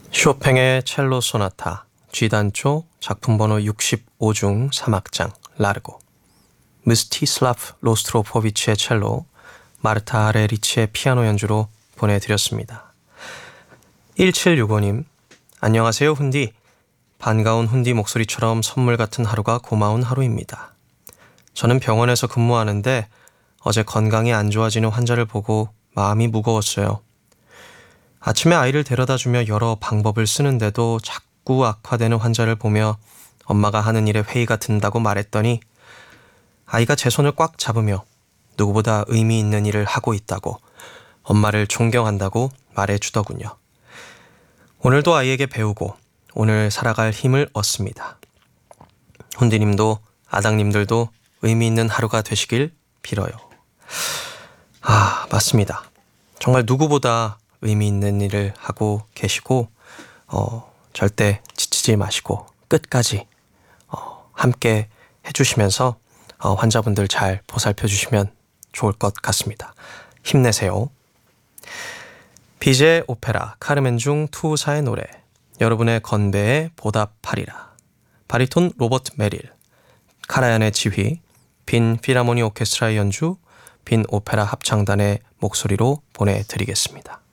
쇼팽의 첼로 소나타 G단조 작품 번호 65 중 3악장 라르고, 무스티슬라프 로스트로포비치의 첼로, 마르타 아레리치의 피아노 연주로 보내드렸습니다. 1765님, 안녕하세요 훈디. 반가운 훈디 목소리처럼 선물 같은 하루가 고마운 하루입니다. 저는 병원에서 근무하는데 어제 건강이 안 좋아지는 환자를 보고 마음이 무거웠어요. 아침에 아이를 데려다주며 여러 방법을 쓰는데도 자꾸 악화되는 환자를 보며 엄마가 하는 일에 회의가 든다고 말했더니 아이가 제 손을 꽉 잡으며 누구보다 의미 있는 일을 하고 있다고, 엄마를 존경한다고 말해주더군요. 오늘도 아이에게 배우고 오늘 살아갈 힘을 얻습니다. 훈디님도 아당님들도 의미 있는 하루가 되시길 빌어요. 맞습니다. 정말 누구보다 의미 있는 일을 하고 계시고 절대 지치지 마시고 끝까지 함께 해주시면서 환자분들 잘 보살펴 주시면 좋을 것 같습니다. 힘내세요. 비제의 오페라 카르멘 중 투사의 노래, 여러분의 건배에 보답하리라, 바리톤 로버트 메릴, 카라얀의 지휘, 빈 필하모니 오케스트라의 연주, 빈 오페라 합창단의 목소리로 보내드리겠습니다.